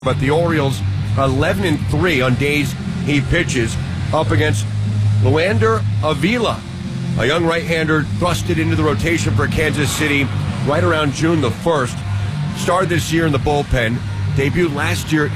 But the Orioles 11-3 on days he pitches up against Luander Avila, a young right-hander thrusted into the rotation for Kansas City right around June the 1st. Started this year in the bullpen, debuted last year